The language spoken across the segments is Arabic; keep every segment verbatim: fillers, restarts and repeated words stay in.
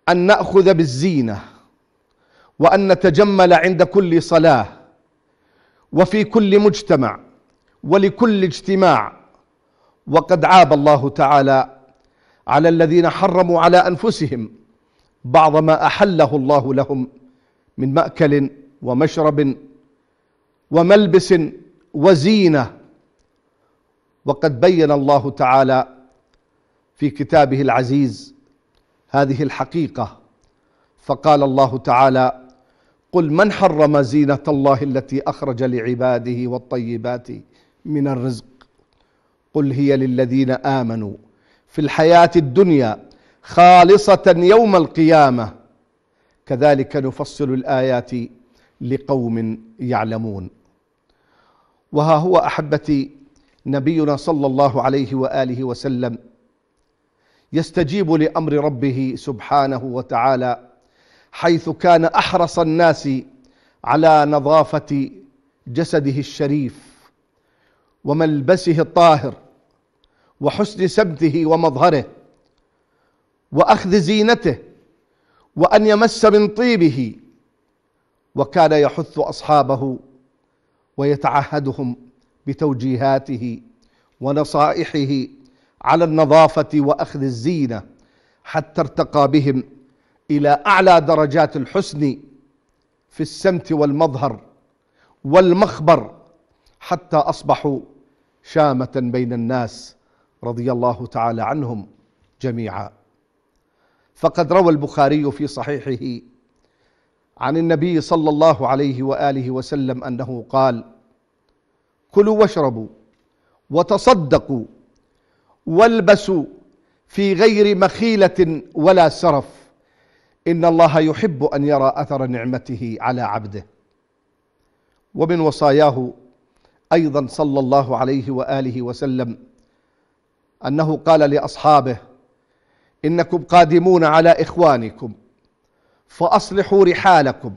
أن نأخذ بالزينة، وأن نتجمل عند كل صلاة وفي كل مجتمع ولكل اجتماع. وقد عاب الله تعالى على الذين حرموا على أنفسهم بعض ما أحله الله لهم من مأكل ومشرب وملبس وزينة. وقد بين الله تعالى في كتابه العزيز هذه الحقيقة، فقال الله تعالى: قل من حرم زينة الله التي أخرج لعباده والطيبات من الرزق قل هي للذين آمنوا في الحياة الدنيا خالصة يوم القيامة كذلك نفصل الآيات لقوم يعلمون. وها هو أحبتي نبينا صلى الله عليه وآله وسلم يستجيب لأمر ربه سبحانه وتعالى، حيث كان أحرص الناس على نظافة جسده الشريف وملبسه الطاهر وحسن سمته ومظهره وأخذ زينته وأن يمس من طيبه. وكان يحث أصحابه ويتعهدهم بتوجيهاته ونصائحه على النظافة وأخذ الزينة، حتى ارتقى بهم إلى أعلى درجات الحسن في السمت والمظهر والمخبر، حتى أصبحوا شامة بين الناس رضي الله تعالى عنهم جميعا. فقد روى البخاري في صحيحه عن النبي صلى الله عليه وآله وسلم أنه قال: كلوا واشربوا وتصدقوا والبسوا في غير مخيلة ولا سرف، إن الله يحب أن يرى أثر نعمته على عبده. ومن وصاياه أيضا صلى الله عليه وآله وسلم أنه قال لأصحابه: إنكم قادمون على إخوانكم فأصلحوا رحالكم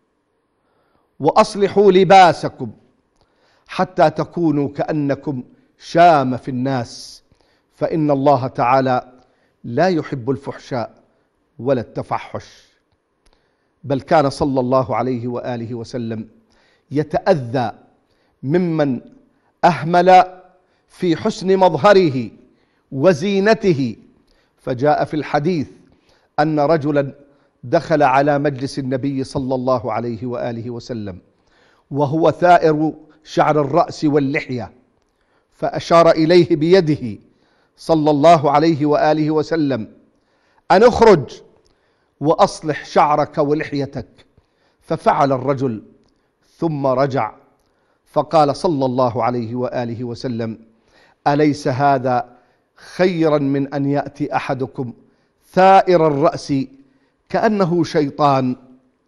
وأصلحوا لباسكم حتى تكونوا كأنكم شام في الناس، فإن الله تعالى لا يحب الفحشاء ولا التفحش. بل كان صلى الله عليه وآله وسلم يتأذى ممن أهمل في حسن مظهره وزينته. فجاء في الحديث أن رجلا دخل على مجلس النبي صلى الله عليه وآله وسلم وهو ثائر شعر الرأس واللحية، فأشار إليه بيده صلى الله عليه وآله وسلم أن اخرج وأصلح شعرك ولحيتك. ففعل الرجل ثم رجع، فقال صلى الله عليه وآله وسلم: أليس هذا خيرا من أن يأتي أحدكم ثائر الرأس كأنه شيطان؟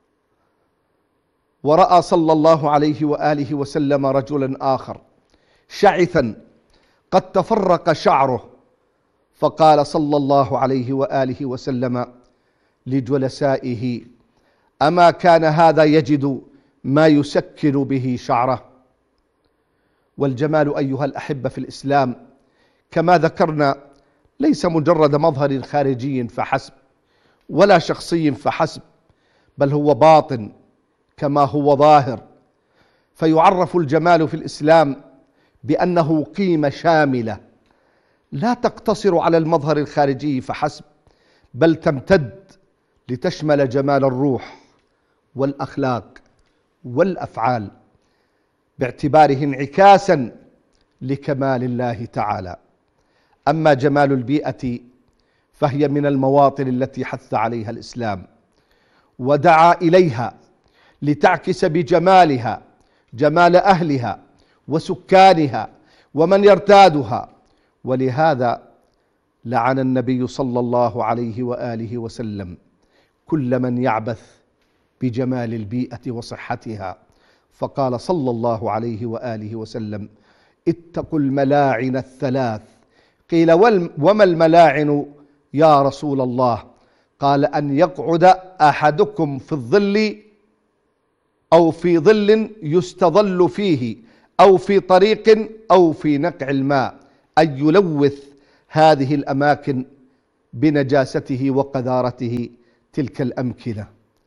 ورأى صلى الله عليه وآله وسلم رجلا آخر شعثا قد تفرق شعره، فقال صلى الله عليه وآله وسلم لجلسائه: أما كان هذا يجد ما يسكن به شعره؟ والجمال أيها الأحبة في الإسلام كما ذكرنا ليس مجرد مظهر خارجي فحسب ولا شخصي فحسب، بل هو باطن كما هو ظاهر. فيعرف الجمال في الإسلام بأنه قيمة شاملة لا تقتصر على المظهر الخارجي فحسب، بل تمتد لتشمل جمال الروح والأخلاق والأفعال، باعتباره انعكاسا لكمال الله تعالى. أما جمال البيئة فهي من المواطن التي حث عليها الإسلام ودعا إليها لتعكس بجمالها جمال أهلها وسكانها ومن يرتادها. ولهذا لعن النبي صلى الله عليه وآله وسلم كل من يعبث بجمال البيئة وصحتها، فقال صلى الله عليه وآله وسلم: اتقوا الملاعن الثلاث. قيل: وما الملاعن يا رسول الله؟ قال: أن يقعد أحدكم في الظل أو في ظل يستظل فيه أو في طريق أو في نقع الماء، أن يلوث هذه الأماكن بنجاسته وقذارته تلك الأمكنة.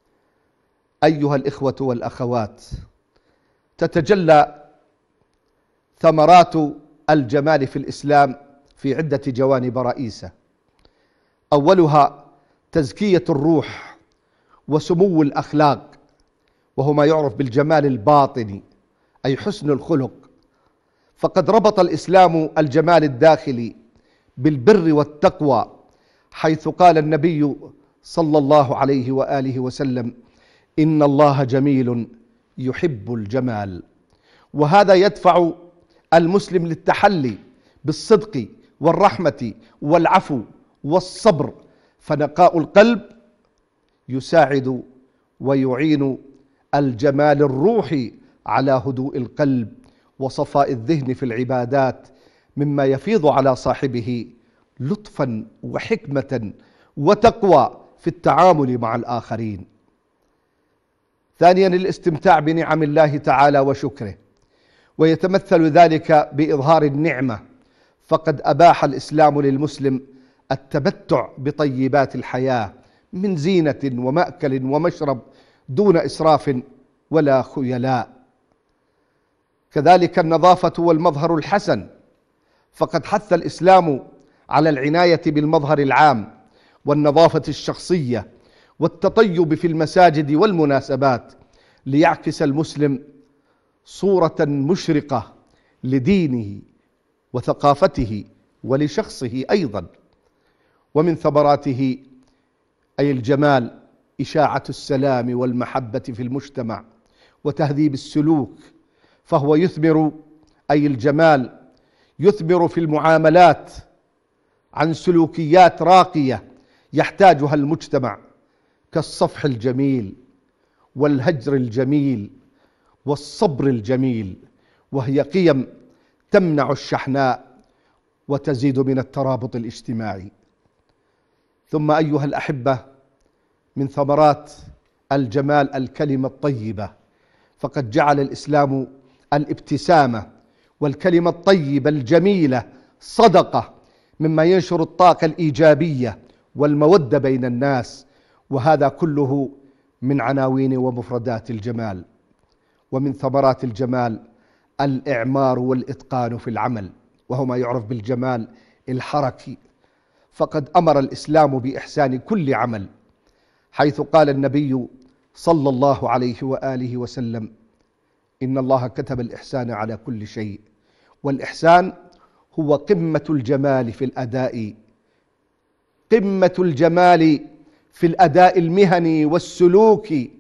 أيها الإخوة والأخوات، تتجلى ثمرات الجمال في الإسلام في عدة جوانب رئيسة. أولها تزكية الروح وسمو الأخلاق، وهو ما يعرف بالجمال الباطني أي حسن الخلق. فقد ربط الإسلام الجمال الداخلي بالبر والتقوى، حيث قال النبي صلى الله عليه وآله وسلم: إن الله جميل يحب الجمال. وهذا يدفع المسلم للتحلي بالصدق والرحمة والعفو والصبر، فنقاء القلب يساعد ويعين الجمال الروحي على هدوء القلب وصفاء الذهن في العبادات، مما يفيض على صاحبه لطفا وحكمة وتقوى في التعامل مع الآخرين. ثانيا، الاستمتاع بنعم الله تعالى وشكره، ويتمثل ذلك بإظهار النعمة، فقد أباح الإسلام للمسلم التمتع بطيبات الحياة من زينة ومأكل ومشرب دون إسراف ولا خيلاء. كذلك النظافة والمظهر الحسن، فقد حث الإسلام على العناية بالمظهر العام والنظافة الشخصية والتطيب في المساجد والمناسبات، ليعكس المسلم صورة مشرقة لدينه وثقافته ولشخصه أيضا. ومن ثمراته أي الجمال إشاعة السلام والمحبة في المجتمع وتهذيب السلوك، فهو يثمر أي الجمال يثمر في المعاملات عن سلوكيات راقية يحتاجها المجتمع، كالصفح الجميل والهجر الجميل والصبر الجميل، وهي قيم تمنع الشحناء وتزيد من الترابط الاجتماعي. ثم أيها الأحبة، من ثمرات الجمال الكلمة الطيبة، فقد جعل الإسلام الابتسامة والكلمة الطيبة الجميلة صدقة، مما ينشر الطاقة الإيجابية والمودة بين الناس، وهذا كله من عناوين ومفردات الجمال. ومن ثمرات الجمال الإعمار والإتقان في العمل، وهو ما يعرف بالجمال الحركي، فقد أمر الإسلام بإحسان كل عمل، حيث قال النبي صلى الله عليه وآله وسلم: إن الله كتب الإحسان على كل شيء. والإحسان هو قمة الجمال في الأداء، قمة الجمال في الأداء المهني والسلوكي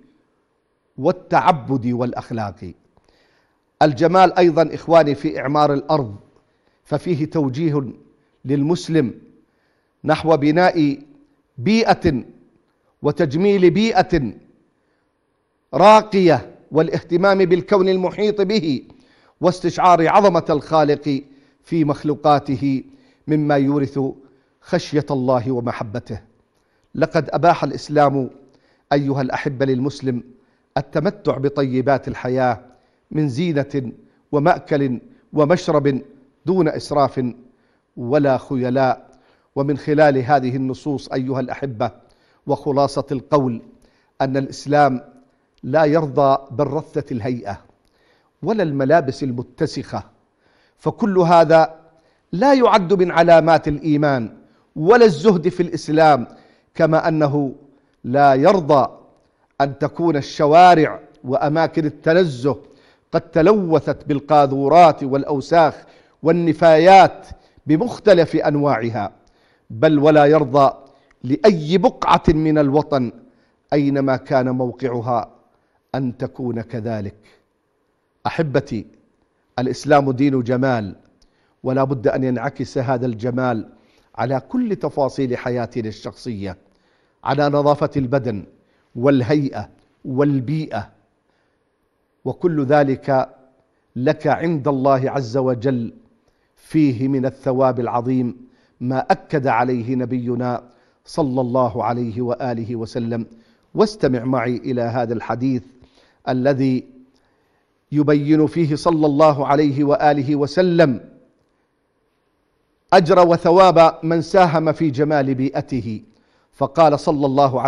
والتعبد والأخلاق. الجمال أيضا إخواني في إعمار الأرض، ففيه توجيه للمسلم نحو بناء بيئة وتجميل بيئة راقية، والاهتمام بالكون المحيط به، واستشعار عظمة الخالق في مخلوقاته، مما يورث خشية الله ومحبته. لقد أباح الإسلام أيها الأحبة للمسلم التمتع بطيبات الحياة من زينة ومأكل ومشرب دون إسراف ولا خيلاء. ومن خلال هذه النصوص أيها الأحبة، وخلاصة القول، أن الإسلام لا يرضى بالرثة الهيئة ولا الملابس المتسخة، فكل هذا لا يعد من علامات الإيمان ولا الزهد في الإسلام، كما أنه لا يرضى أن تكون الشوارع وأماكن التنزه قد تلوثت بالقاذورات والأوساخ والنفايات بمختلف أنواعها، بل ولا يرضى لأي بقعة من الوطن أينما كان موقعها أن تكون كذلك. أحبتي، الإسلام دين جمال، ولا بد أن ينعكس هذا الجمال على كل تفاصيل حياتنا الشخصية، على نظافة البدن والهيئة والبيئة، وكل ذلك لك عند الله عز وجل فيه من الثواب العظيم ما أكد عليه نبينا صلى الله عليه وآله وسلم. واستمع معي إلى هذا الحديث الذي يبين فيه صلى الله عليه وآله وسلم أجر وثواب من ساهم في جمال بيئته، فقال صلى الله عليه